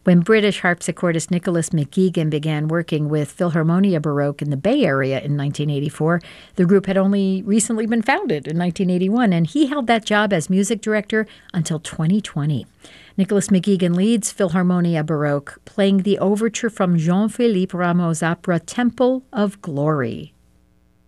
When British harpsichordist Nicholas McGeegan began working with Philharmonia Baroque in the Bay Area in 1984, the group had only recently been founded in 1981, and he held that job as music director until 2020. Nicholas McGeegan leads Philharmonia Baroque, playing the overture from Jean-Philippe Rameau's opera Temple of Glory.